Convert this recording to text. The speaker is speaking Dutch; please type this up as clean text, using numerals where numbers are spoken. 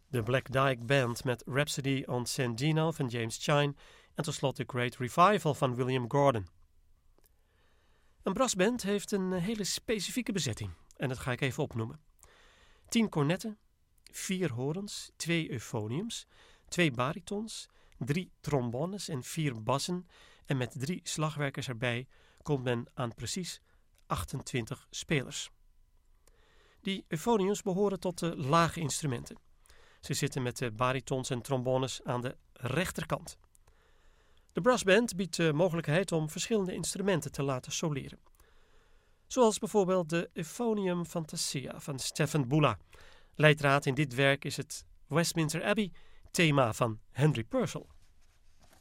De Black Dyke Band met Rhapsody on San Gino van James Chine en tenslotte Great Revival van William Gordon. Een brassband heeft een hele specifieke bezetting en dat ga ik even opnoemen. 10 cornetten, 4 horens, 2 euphoniums, 2 baritons, 3 trombones en 4 bassen en met 3 slagwerkers erbij komt men aan precies 28 spelers. Die euphoniums behoren tot de lage instrumenten. Ze zitten met de baritons en trombones aan de rechterkant. De brassband biedt de mogelijkheid om verschillende instrumenten te laten soleren. Zoals bijvoorbeeld de Euphonium Fantasia van Stephen Bulla. Leidraad in dit werk is het Westminster Abbey thema van Henry Purcell.